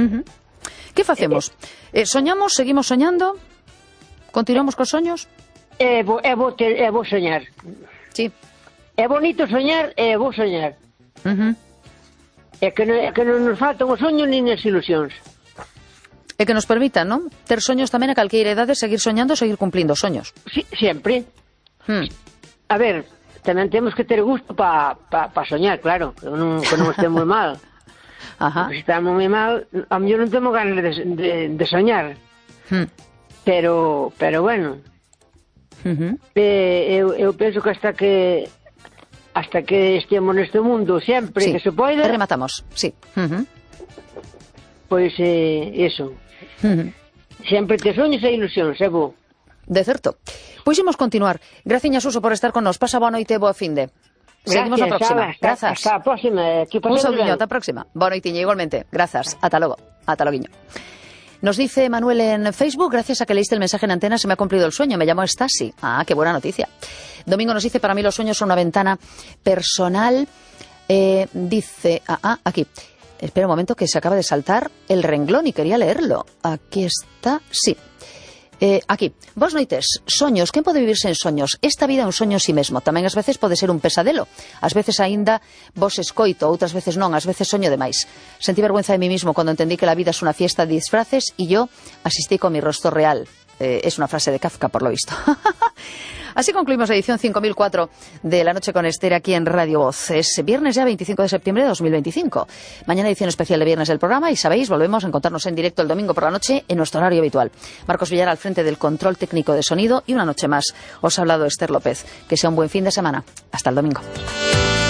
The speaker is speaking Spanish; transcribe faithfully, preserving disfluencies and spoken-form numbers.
Uh-huh. Que facemos? Eh, soñamos, seguimos soñando? Continuamos cos soños? É bo, é bo, ter, é bo soñar. Sí. É bonito soñar, é bo soñar. Uh-huh. É que, non, é que non nos faltan os soños nin as ilusións. E que nos permitan, non? Ter soños tamén a calqueira idade, seguir soñando, seguir cumplindo soños. Sí, sempre. Hmm. A ver, tamén temos que ter gusto para pa, pa soñar, claro, que non, que non estemos mal. Ajá. Se estamos moi mal, a mellor non temos ganas de, de, de soñar. Hmm. Pero, pero bueno, Uh-huh. eh, eu, eu penso que hasta que hasta que estemos neste mundo sempre Sí. que se poida, E rematamos, sí. Uh-huh. pois eh, eso. Uh-huh. Sempre te soños e ilusións, é bo. De certo. Pois imos continuar. Graciñas, Suso, por estar con nos. Pasa boa noite e boa finde. Seguimos Gracias, na próxima. Sara, hasta, Grazas. hasta a próxima. Que Un pasemos saudiño, ben. ata a próxima. Boa noitiña, igualmente. Grazas. Ata logo. Ata loguiño. Nos dice Manuel en Facebook, gracias a que leíste el mensaje en antena se me ha cumplido el sueño, me llamo Stasi. Ah, qué buena noticia. Domingo nos dice, para mí los sueños son una ventana personal. Eh, dice, ah, ah, aquí. Espera un momento que se acaba de saltar el renglón y quería leerlo. Aquí está, sí. Eh, aquí, vos noites, soños, quen pode vivirse en soños? Esta vida é un soño en si mesmo, tamén ás veces pode ser un pesadelo, ás veces aínda vos escoito, outras veces non, ás veces soño demais. Sentí vergüenza de mí mismo cuando entendí que la vida es una fiesta de disfraces y yo asistí con mi rostro real. Eh, es una frase de Kafka, por lo visto. Así concluimos la edición cinco mil cuatro de La Noche con Esther aquí en Radio Voz. Es viernes ya, veinticinco de septiembre de dos mil veinticinco. Mañana edición especial de viernes del programa y sabéis, volvemos a encontrarnos en directo el domingo por la noche en nuestro horario habitual. Marcos Villar al frente del control técnico de sonido y una noche más. Os ha hablado Esther López. Que sea un buen fin de semana. Hasta el domingo.